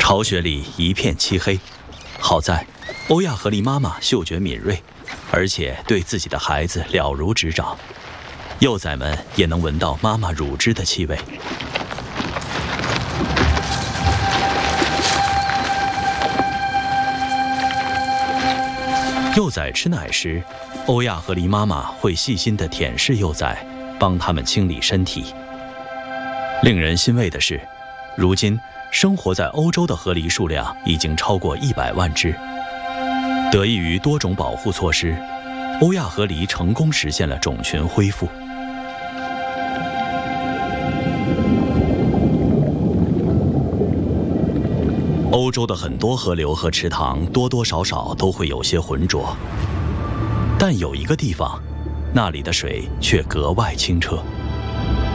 巢穴里一片漆黑，好在欧亚和狸妈妈嗅觉敏锐，而且对自己的孩子了如指掌。幼崽们也能闻到妈妈乳汁的气味。幼崽吃奶时，欧亚和狸妈妈会细心地舔舐幼崽，帮它们清理身体。令人欣慰的是，如今生活在欧洲的河狸数量已经超过100万只。得益于多种保护措施，欧亚河狸成功实现了种群恢复。欧洲的很多河流和池塘多多少少都会有些浑浊，但有一个地方，那里的水却格外清澈。